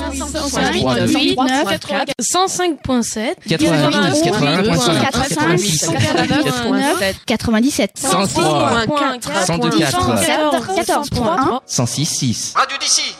105.8, 105.7, 97, 103.4, 102.4, 106.6. Radio d'ici.